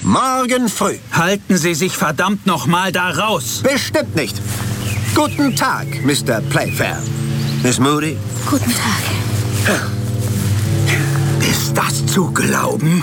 Morgen früh. Halten Sie sich verdammt nochmal da raus. Bestimmt nicht. Guten Tag, Mr. Playfair. Miss Moody? Guten Tag. Ist das zu glauben?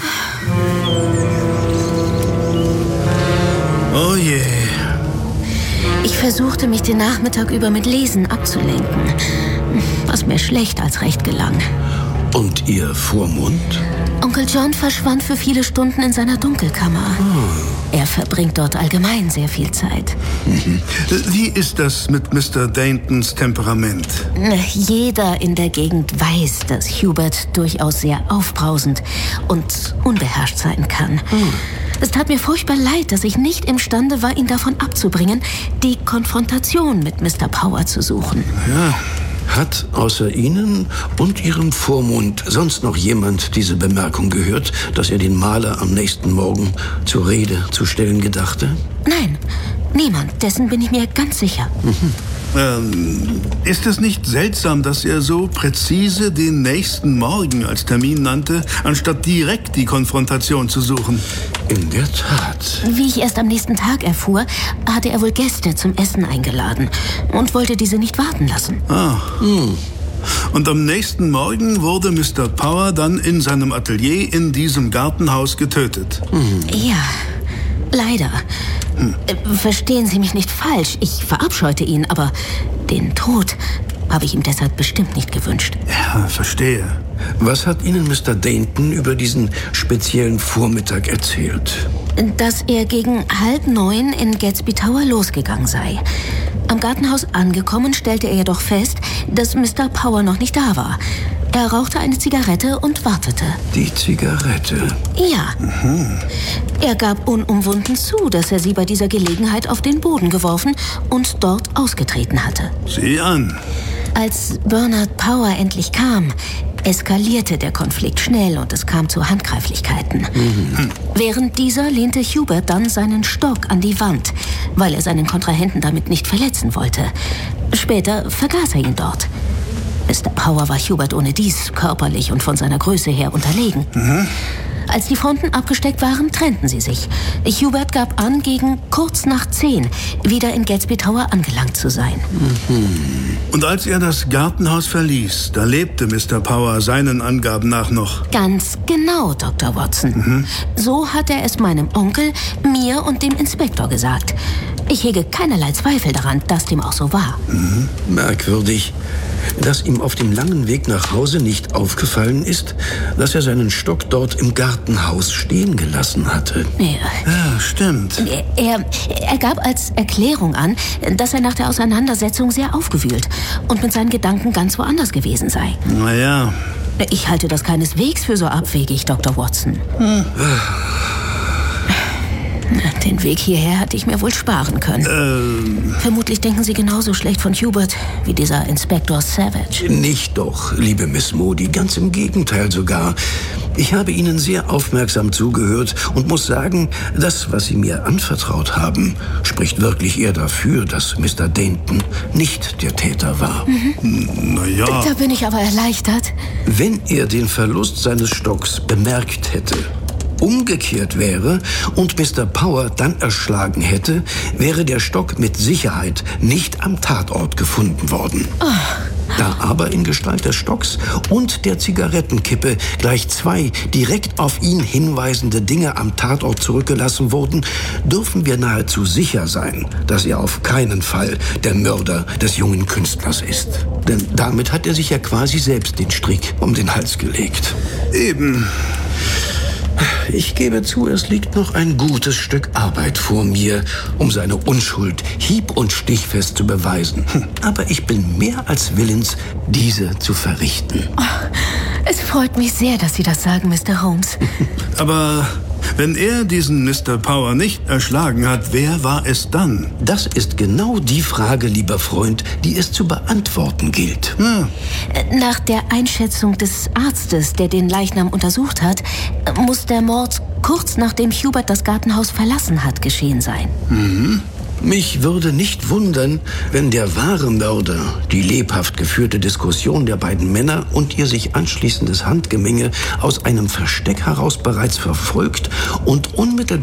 Oh je. Ich versuchte, mich den Nachmittag über mit Lesen abzulenken, was mir schlecht als recht gelang. Und Ihr Vormund? Onkel John verschwand für viele Stunden in seiner Dunkelkammer. Er verbringt dort allgemein sehr viel Zeit. Wie ist das mit Mr. Dayntons Temperament? Jeder in der Gegend weiß, dass Hubert durchaus sehr aufbrausend und unbeherrscht sein kann. Es tat mir furchtbar leid, dass ich nicht imstande war, ihn davon abzubringen, die Konfrontation mit Mr. Power zu suchen. Ja. Hat außer Ihnen und Ihrem Vormund sonst noch jemand diese Bemerkung gehört, dass er den Maler am nächsten Morgen zur Rede zu stellen gedachte? Nein, niemand. Dessen bin ich mir ganz sicher. Ist es nicht seltsam, dass er so präzise den nächsten Morgen als Termin nannte, anstatt direkt die Konfrontation zu suchen? In der Tat. Wie ich erst am nächsten Tag erfuhr, hatte er wohl Gäste zum Essen eingeladen und wollte diese nicht warten lassen. Und am nächsten Morgen wurde Mr. Power dann in seinem Atelier in diesem Gartenhaus getötet. Ja, leider. Verstehen Sie mich nicht falsch, ich verabscheute ihn, aber den Tod habe ich ihm deshalb bestimmt nicht gewünscht. Ja, verstehe. Was hat Ihnen Mr. Daynton über diesen speziellen Vormittag erzählt? Dass er gegen 8:30 in Gadsby Tower losgegangen sei. Am Gartenhaus angekommen, stellte er jedoch fest, dass Mr. Power noch nicht da war. Er rauchte eine Zigarette und wartete. Die Zigarette? Ja. Er gab unumwunden zu, dass er sie bei dieser Gelegenheit auf den Boden geworfen und dort ausgetreten hatte. Sieh an. Als Bernard Power endlich kam, eskalierte der Konflikt schnell und es kam zu Handgreiflichkeiten. Während dieser lehnte Hubert dann seinen Stock an die Wand, weil er seinen Kontrahenten damit nicht verletzen wollte. Später vergaß er ihn dort. Mr. Power war Hubert ohne dies körperlich und von seiner Größe her unterlegen. Als die Fronten abgesteckt waren, trennten sie sich. Hubert gab an, gegen kurz nach 10 wieder in Gadsby Tower angelangt zu sein. Und als er das Gartenhaus verließ, da lebte Mr. Power seinen Angaben nach noch. Ganz genau, Dr. Watson. So hat er es meinem Onkel, mir und dem Inspektor gesagt. Ich hege keinerlei Zweifel daran, dass dem auch so war. Merkwürdig, dass ihm auf dem langen Weg nach Hause nicht aufgefallen ist, dass er seinen Stock dort im Gartenhaus stehen gelassen hatte. Ja, stimmt. Er gab als Erklärung an, dass er nach der Auseinandersetzung sehr aufgewühlt und mit seinen Gedanken ganz woanders gewesen sei. Naja. Ich halte das keineswegs für so abwegig, Dr. Watson. Den Weg hierher hätte ich mir wohl sparen können. Vermutlich denken Sie genauso schlecht von Hubert wie dieser Inspektor Savage. Nicht doch, liebe Miss Moody, ganz im Gegenteil sogar. Ich habe Ihnen sehr aufmerksam zugehört und muss sagen, das, was Sie mir anvertraut haben, spricht wirklich eher dafür, dass Mr. Daynton nicht der Täter war. Naja. Da bin ich aber erleichtert. Wenn er den Verlust seines Stocks bemerkt hätte, umgekehrt wäre und Mr. Power dann erschlagen hätte, wäre der Stock mit Sicherheit nicht am Tatort gefunden worden. Da aber in Gestalt des Stocks und der Zigarettenkippe gleich 2 direkt auf ihn hinweisende Dinge am Tatort zurückgelassen wurden, dürfen wir nahezu sicher sein, dass er auf keinen Fall der Mörder des jungen Künstlers ist. Denn damit hat er sich ja quasi selbst den Strick um den Hals gelegt. Eben. Ich gebe zu, es liegt noch ein gutes Stück Arbeit vor mir, um seine Unschuld hieb- und stichfest zu beweisen. Aber ich bin mehr als willens, diese zu verrichten. Es freut mich sehr, dass Sie das sagen, Mr. Holmes. Aber wenn er diesen Mr. Power nicht erschlagen hat, wer war es dann? Das ist genau die Frage, lieber Freund, die es zu beantworten gilt. Nach der Einschätzung des Arztes, der den Leichnam untersucht hat, muss der Mord kurz nachdem Hubert das Gartenhaus verlassen hat, geschehen sein. Mich würde nicht wundern, wenn der wahre Mörder die lebhaft geführte Diskussion der beiden Männer und ihr sich anschließendes Handgemenge aus einem Versteck heraus bereits verfolgt und unmittelbar